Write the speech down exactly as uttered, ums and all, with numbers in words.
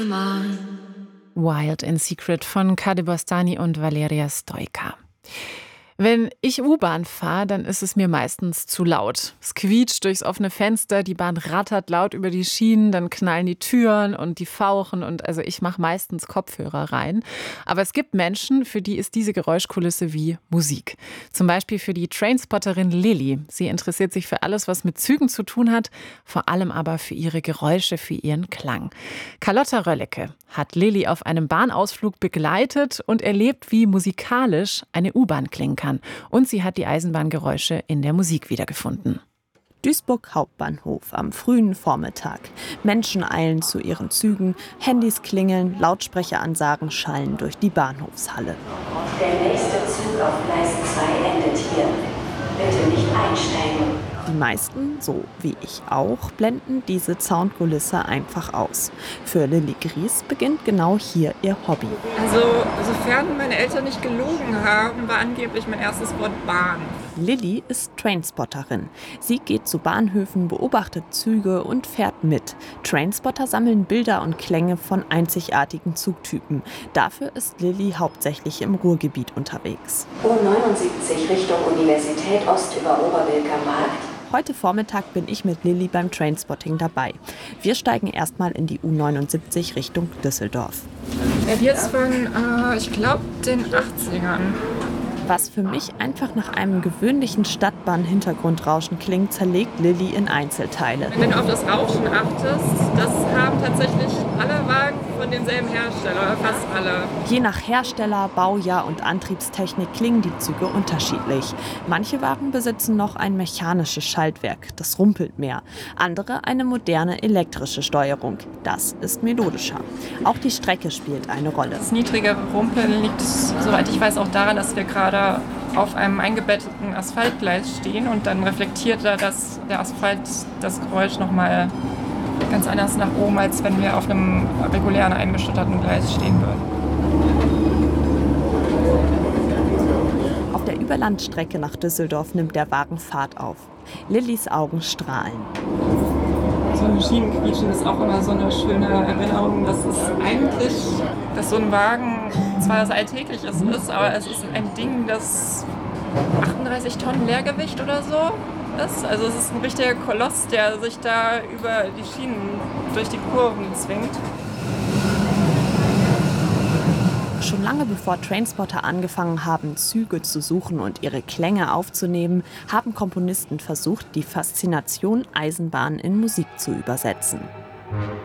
Wild in Secret von Kade Bostani und Valeria Stoika. Wenn ich U-Bahn fahre, dann ist es mir meistens zu laut. Es quietscht durchs offene Fenster, die Bahn rattert laut über die Schienen, dann knallen die Türen und die fauchen und also ich mache meistens Kopfhörer rein. Aber es gibt Menschen, für die ist diese Geräuschkulisse wie Musik. Zum Beispiel für die Trainspotterin Lilly. Sie interessiert sich für alles, was mit Zügen zu tun hat, vor allem aber für ihre Geräusche, für ihren Klang. Carlotta Röllecke hat Lilly auf einem Bahnausflug begleitet und erlebt, wie musikalisch eine U-Bahn klingen kann. Und sie hat die Eisenbahngeräusche in der Musik wiedergefunden. Duisburg Hauptbahnhof am frühen Vormittag. Menschen eilen zu ihren Zügen, Handys klingeln, Lautsprecheransagen schallen durch die Bahnhofshalle. Der nächste Zug auf Gleis zwei endet hier. Bitte nicht einsteigen. Die meisten, so wie ich auch, blenden diese Soundkulisse einfach aus. Für Lilly Gries beginnt genau hier ihr Hobby. Also, sofern meine Eltern nicht gelogen haben, war angeblich mein erstes Wort Bahn. Lilly ist Trainspotterin. Sie geht zu Bahnhöfen, beobachtet Züge und fährt mit. Trainspotter sammeln Bilder und Klänge von einzigartigen Zugtypen. Dafür ist Lilly hauptsächlich im Ruhrgebiet unterwegs. U neunundsiebzig Richtung Universität Ost über Oberwilker Markt. Heute Vormittag bin ich mit Lilly beim Trainspotting dabei. Wir steigen erstmal in die U neunundsiebzig Richtung Düsseldorf. Ja, die ist von, äh, ich glaube, den achtzigern. Was für mich einfach nach einem gewöhnlichen Stadtbahn-Hintergrundrauschen klingt, zerlegt Lilly in Einzelteile. Wenn du auf das Rauschen achtest, das haben tatsächlich alle Wagen von demselben Hersteller, oder fast alle. Je nach Hersteller, Baujahr und Antriebstechnik klingen die Züge unterschiedlich. Manche Wagen besitzen noch ein mechanisches Schaltwerk, das rumpelt mehr. Andere eine moderne elektrische Steuerung. Das ist melodischer. Auch die Strecke spielt eine Rolle. Das niedrigere Rumpeln liegt, soweit ich weiß, auch daran, dass wir gerade auf einem eingebetteten Asphaltgleis stehen und dann reflektiert da das, der Asphalt das Geräusch nochmal ganz anders nach oben, als wenn wir auf einem regulären eingeschütterten Gleis stehen würden. Auf der Überlandstrecke nach Düsseldorf nimmt der Wagen Fahrt auf. Lillys Augen strahlen. So ein Schienenquietschen ist auch immer so eine schöne Erinnerung. Das ist eigentlich, dass so ein Wagen zwar das Alltägliches ist, aber es ist ein Ding, das achtunddreißig Tonnen Leergewicht oder so ist. Also es ist ein richtiger Koloss, der sich da über die Schienen durch die Kurven zwingt. Schon lange bevor Trainspotter angefangen haben, Züge zu suchen und ihre Klänge aufzunehmen, haben Komponisten versucht, die Faszination Eisenbahn in Musik zu übersetzen.